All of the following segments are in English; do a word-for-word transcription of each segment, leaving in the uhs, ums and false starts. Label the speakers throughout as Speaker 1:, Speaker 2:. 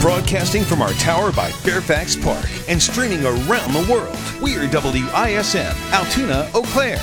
Speaker 1: Broadcasting from our tower by Fairfax Park and streaming around the world. We are W I S M, Altoona, Eau Claire.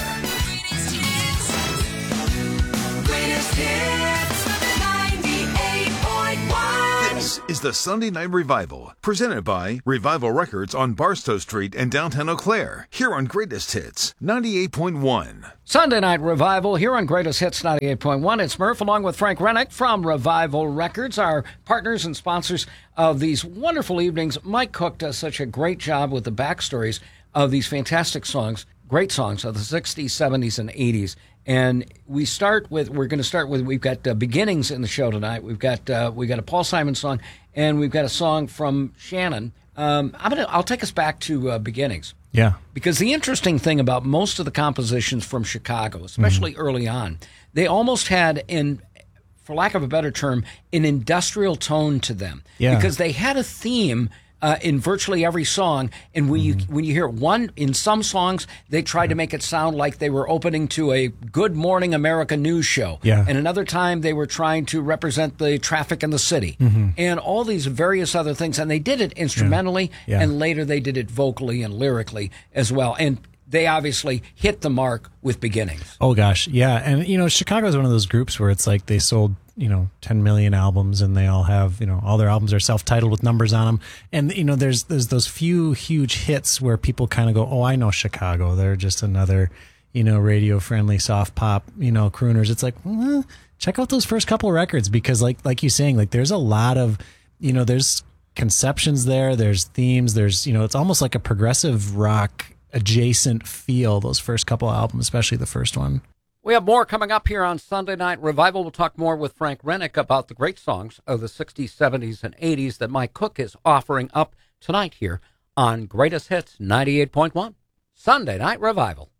Speaker 1: This is the Sunday Night Revival, presented by Revival Records on Barstow Street in downtown Eau Claire, here on Greatest Hits ninety-eight point one.
Speaker 2: Sunday Night Revival here on Greatest Hits ninety-eight point one. It's Murph along with Frank Rennick from Revival Records, our partners and sponsors of these wonderful evenings. Mike Cook does such a great job with the backstories of these fantastic songs, great songs of the sixties, seventies, and eighties. And we start with, we're going to start with, we've got uh, beginnings in the show tonight. We've got uh, we got a Paul Simon song, and we've got a song from Shannon. Um, I'm gonna, I'll take us back to uh, beginnings.
Speaker 3: Yeah.
Speaker 2: Because the interesting thing about most of the compositions from Chicago, especially mm-hmm. early on, they almost had, in, for lack of a better term, an industrial tone to them.
Speaker 3: Yeah.
Speaker 2: Because they had a theme Uh, in virtually every song, and when you when you hear one, in some songs, they tried to make it sound like they were opening to a Good Morning America news show.
Speaker 3: Yeah.
Speaker 2: And another time, they were trying to represent the traffic in the city.
Speaker 3: Mm-hmm.
Speaker 2: And all these various other things. And they did it instrumentally,
Speaker 3: Yeah. Yeah.
Speaker 2: and later they did it vocally and lyrically as well. And they obviously hit the mark with beginnings.
Speaker 3: Oh, gosh. Yeah. And, you know, Chicago is one of those groups where it's like they sold, you know, ten million albums, and they all have, you know, all their albums are self-titled with numbers on them. And, you know, there's there's those few huge hits where people kind of go, oh, I know Chicago. They're just another, you know, radio-friendly soft pop, you know, crooners. It's like, well, check out those first couple of records, because like like you're saying, like there's a lot of, you know, there's conceptions there, there's themes, there's, you know, it's almost like a progressive rock adjacent feel, those first couple albums, especially the first one.
Speaker 2: We have more coming up here on Sunday Night Revival. We'll talk more with Frank Rennick about the great songs of the sixties, seventies, and eighties that Mike Cook is offering up tonight here on Greatest Hits ninety-eight point one. Sunday Night Revival.